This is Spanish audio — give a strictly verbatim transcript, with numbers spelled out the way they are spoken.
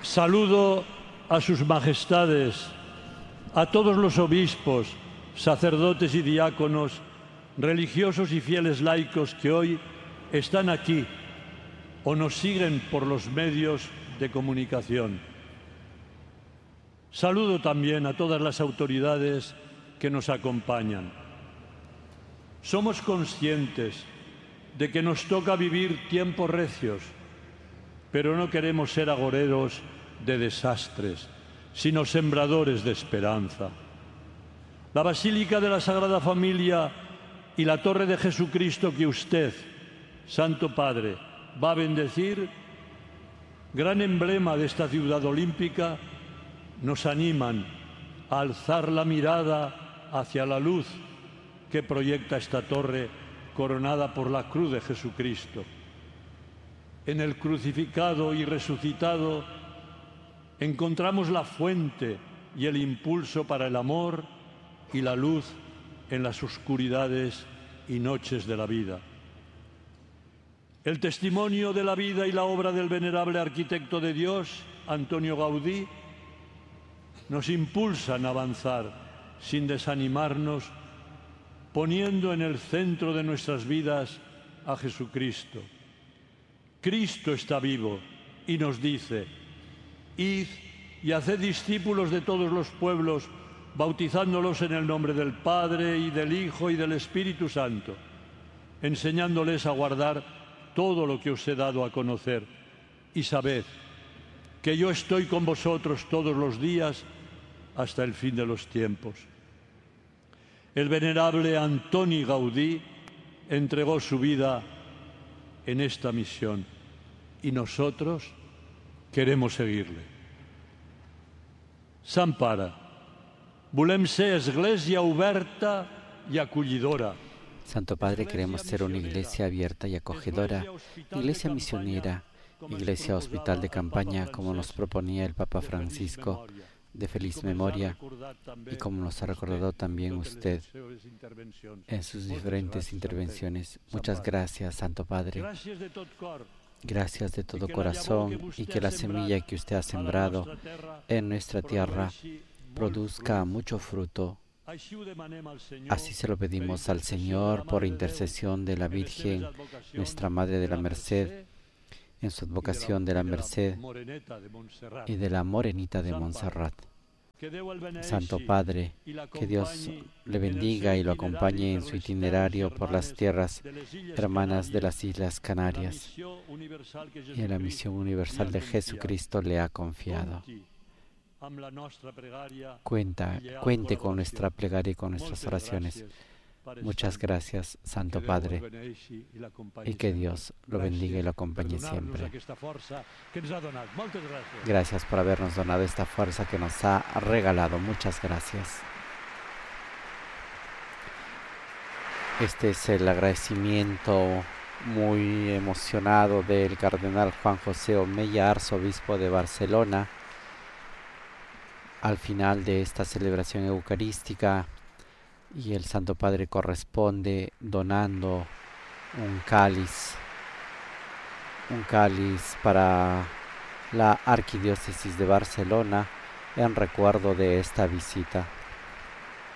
Saludo a sus majestades, a todos los obispos, sacerdotes y diáconos, religiosos y fieles laicos que hoy están aquí o nos siguen por los medios de comunicación. Saludo también a todas las autoridades que nos acompañan. Somos conscientes de que nos toca vivir tiempos recios, pero no queremos ser agoreros de desastres, sino sembradores de esperanza. La Basílica de la Sagrada Familia y la Torre de Jesucristo que usted, Santo Padre, va a bendecir, gran emblema de esta ciudad olímpica, nos animan a alzar la mirada hacia la luz que proyecta esta torre coronada por la cruz de Jesucristo. En el crucificado y resucitado encontramos la fuente y el impulso para el amor y la luz en las oscuridades y noches de la vida. El testimonio de la vida y la obra del venerable arquitecto de Dios, Antonio Gaudí, nos impulsan a avanzar sin desanimarnos, poniendo en el centro de nuestras vidas a Jesucristo. Cristo está vivo y nos dice: id y haced discípulos de todos los pueblos, bautizándolos en el nombre del Padre y del Hijo y del Espíritu Santo, enseñándoles a guardar todo lo que os he dado a conocer. Y sabed que yo estoy con vosotros todos los días hasta el fin de los tiempos. El venerable Antoni Gaudí entregó su vida en esta misión y nosotros queremos seguirle. Sant Pare, volem ser església oberta i acollidora. Santo Padre, queremos ser una iglesia abierta y acogedora, iglesia misionera, iglesia hospital de campaña, como nos proponía el Papa Francisco, de feliz memoria, y como nos ha recordado también usted en sus diferentes intervenciones. Muchas gracias, Santo Padre. Gracias de todo corazón, y que la semilla que usted ha sembrado en nuestra tierra produzca mucho fruto. Así se lo pedimos al Señor por intercesión de la Virgen, nuestra Madre de la Merced, en su advocación de la Merced y de la Morenita de Montserrat. Santo Padre, que Dios le bendiga y lo acompañe en su itinerario por las tierras hermanas de las Islas Canarias y en la misión universal de Jesucristo le ha confiado. Cuenta, cuente con nuestra plegaria y con nuestras oraciones. Muchas gracias, Santo Padre, y que Dios lo bendiga y lo acompañe siempre. Gracias por habernos donado esta fuerza que nos ha regalado. Muchas gracias. Este es el agradecimiento muy emocionado del cardenal Juan José Omeya, arzobispo de Barcelona, al final de esta celebración eucarística. Y el Santo Padre corresponde donando un cáliz, un cáliz para la Arquidiócesis de Barcelona en recuerdo de esta visita.